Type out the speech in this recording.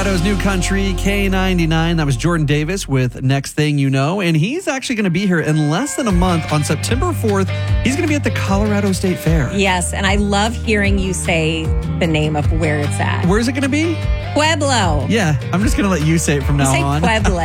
Colorado's new country, K99. That was Jordan Davis with Next Thing You Know. And he's actually going to be here in less than a month on September 4th. He's going to be at the Colorado State Fair. Yes, and I love hearing you say the name of where it's at. Where's it going to be? Pueblo. Yeah, I'm just going to let you say it from now You say on. Pueblo.